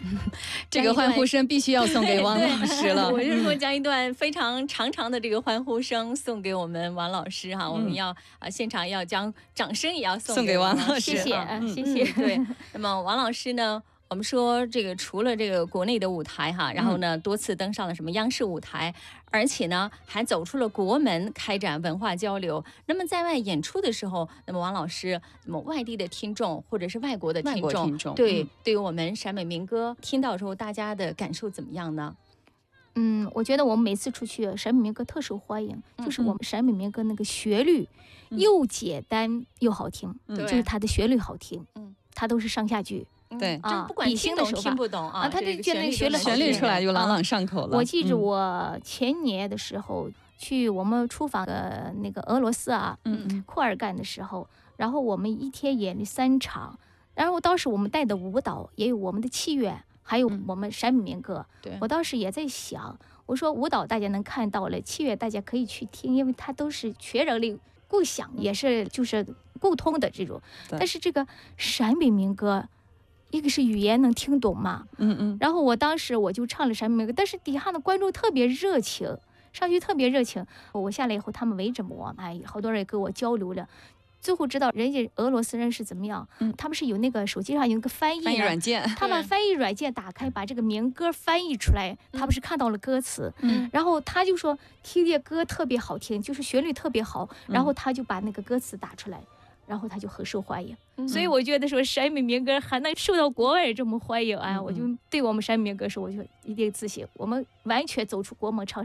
这个欢呼声必须要送给王老师了。 我是说将一段非常长长的这个欢呼声送给我们王老师哈，我们要现场要将掌声也要送给王老师， 谢谢谢谢。 对，那么王老师呢？我们说这个除了这个国内的舞台哈，然后呢多次登上了什么央视舞台，而且呢还走出了国门，开展文化交流。那么在外演出的时候，那么王老师，那么外地的听众或者是外国的听众，对于我们陕北民歌听到的时候，大家的感受怎么样呢？ 我觉得我们每次出去陕北民歌特受欢迎，就是我们陕北民歌那个旋律又简单又好听，就是它的旋律好听，它都是上下句。 对啊，不管听懂听不懂啊， 他就觉得旋律出来就朗朗上口了。 我记着我前年的时候去我们出访的那个俄罗斯啊，库尔干的时候，然后我们一天演了3场，然后当时我们带的舞蹈也有我们的器乐，还有我们陕北民歌。我当时也在想，我说舞蹈大家能看到了，器乐大家可以去听，因为它都是全人类共享，也是就是沟通的这种。但是这个陕北民歌，一个是语言能听懂嘛，然后我当时我就唱了陕北民歌，但是底下的观众特别热情，上去特别热情。我下来以后，他们围着我，好多人也跟我交流了。最后知道人家俄罗斯人是怎么样，他们是有那个手机上有那个翻译软件， 他把翻译软件打开，把这个民歌翻译出来，他不是看到了歌词，然后他就说听这歌特别好听，就是旋律特别好，然后他就把那个歌词打出来。然后他就很受欢迎，所以我觉得说陕北民歌还能受到国外这么欢迎啊，我就对我们陕北民歌说，我就一定自信，我们完全走出国门唱